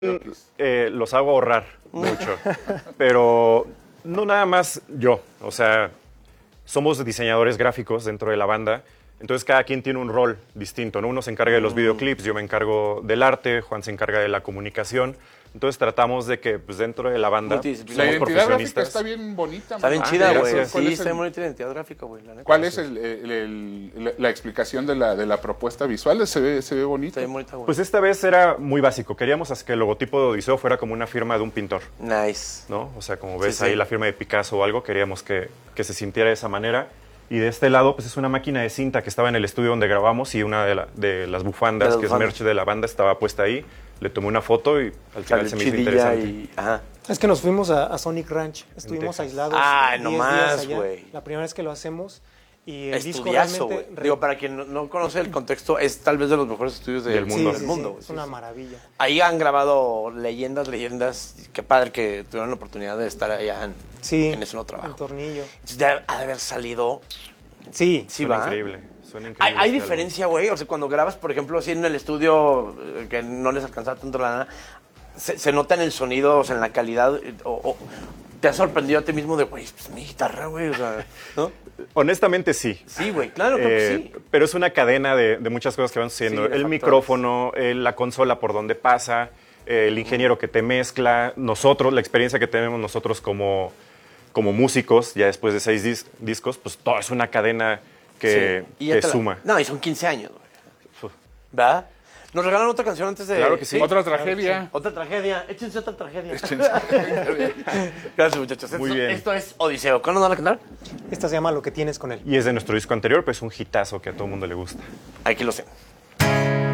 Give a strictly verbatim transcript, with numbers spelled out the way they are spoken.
Eh, los hago ahorrar mucho, pero no nada más yo, o sea, somos diseñadores gráficos dentro de la banda, entonces cada quien tiene un rol distinto, ¿no? Uno se encarga de los videoclips, yo me encargo del arte, Juan se encarga de la comunicación, entonces tratamos de que pues, dentro de la banda La somos identidad gráfica profesionistas. está bien bonita. Está bien mamá. chida, Ah, güey. gracias. ¿Cuál Sí, es está el- muy bonita identidad gráfica, güey. la neta. ¿Cuál es el, el- el- la, la explicación de la, de la propuesta visual? Se ve, se ve bonita. Está bien bonita, güey. Pues esta vez era muy básico, queríamos hacer que el logotipo de Odiseo fuera como una firma de un pintor, Nice. ¿no? O sea, como ves Sí, ahí sí. la firma de Picasso o algo, queríamos que, que se sintiera de esa manera. Y de este lado, pues es una máquina de cinta que estaba en el estudio donde grabamos y una de, la- de las bufandas, De las que es bufandas. merch de la banda, estaba puesta ahí. Le tomé una foto y al final Sale se me hizo chidilla interesante. y... Ajá. Es que nos fuimos a, a Sonic Ranch, estuvimos Texas. aislados Ah, diez no días más, allá. güey. La primera vez que lo hacemos y el disco Estudiazo, güey. realmente... re- Digo, para quien no, no conoce el contexto, es tal vez de los mejores estudios de- Del Sí, mundo. sí, del sí, mundo. güey. es Sí, una sí. maravilla. Ahí han grabado leyendas, leyendas. Qué padre que tuvieron la oportunidad de estar allá en, Sí, en ese nuevo trabajo. el tornillo. Entonces, de, ha de haber salido... Sí, Sí, Suena va. increíble. Suena ¿Hay, increíble hay este álbum. diferencia, güey? O sea, cuando grabas, por ejemplo, así en el estudio, eh, que no les alcanzaba tanto la lana, ¿se, se nota en el sonido, o sea, en la calidad? eh, O, o ¿te has sorprendido a ti mismo de, güey, pues mi guitarra, güey? O sea, ¿no? Honestamente sí. Sí, güey, claro, creo que Eh, sí. Pero es una cadena de, de muchas cosas que van sucediendo. Sí, de el factores. micrófono, eh, la consola por donde pasa, eh, el ingeniero que te mezcla, nosotros, la experiencia que tenemos nosotros como, como músicos, ya después de seis dis- discos, pues todo es una cadena que, Sí. Y ya que te la- suma. No, y son quince años, güey. Uf. ¿Verdad? ¿Nos regalan otra canción antes de...? Claro que sí. Otra tragedia. Otra tragedia. Échense otra tragedia. Gracias, muchachos. Muy esto, bien. Esto es Odiseo. ¿Cuándo nos van a cantar? esta se llama Lo que tienes con él. Y es de nuestro disco anterior, pues un hitazo que a todo el mundo le gusta. Aquí lo sé.